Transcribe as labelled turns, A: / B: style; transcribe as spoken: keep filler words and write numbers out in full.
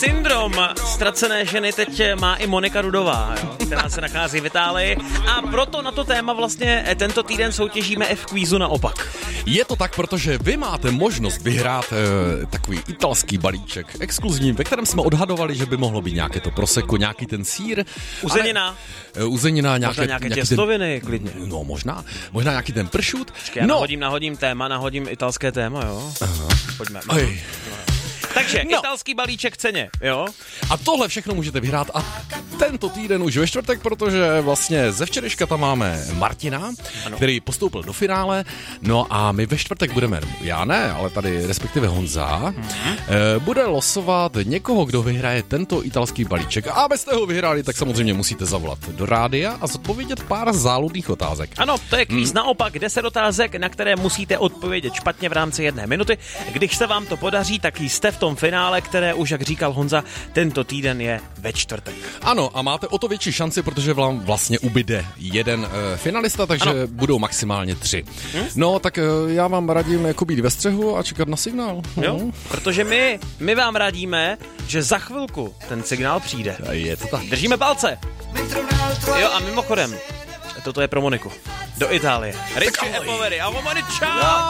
A: Syndrom ztracené ženy teď má i Monika Rudová, jo, která se nachází v Itálii a proto na to téma vlastně tento týden soutěžíme F kvízu naopak.
B: Je to tak, protože vy máte možnost vyhrát e, takový italský balíček exkluzivní, ve kterém jsme odhadovali, že by mohlo být nějaké to prosecco, nějaký ten sýr.
A: Uzenina.
B: Ale, uzenina, nějaké,
A: možná nějaké
B: nějaký
A: těstoviny,
B: ten,
A: klidně.
B: No možná, možná nějaký ten pršut.
A: Počkej, já
B: no.
A: nahodím, nahodím téma, nahodím italské téma, jo.
B: Aha.
A: Pojďme.
B: Oj.
A: Takže
B: no.
A: italský balíček v ceně, jo?
B: A tohle všechno můžete vyhrát a tento týden už ve čtvrtek, protože vlastně ze včerejška tam máme Martina, ano. který postoupil do finále, no a my ve čtvrtek budeme, já ne, ale tady respektive Honza, mm-hmm. bude losovat někoho, kdo vyhraje tento italský balíček. A abyste ho vyhráli, tak samozřejmě musíte zavolat do rádia a zodpovědět pár záludných otázek.
A: Ano, to je kvíz mm. naopak, deset otázek, na které musíte odpovědět špatně v rámci jedné minuty. Když se vám to podaří, tak jste v tom finále, které už, jak říkal Honza, tento týden je ve čtvrtek.
B: Ano, a máte o to větší šanci, protože vám vlastně ubyde jeden e, finalista, takže ano. budou maximálně tři. Hm? No, tak e, já vám radím jako být ve střehu a čekat na signál.
A: Jo,
B: hm.
A: protože my, my vám radíme, že za chvilku ten signál přijde.
B: Je to tak.
A: Držíme palce. Jo, a mimochodem, toto je pro Moniku. Do Itálie. Richie e Poveri. A Moni, čau!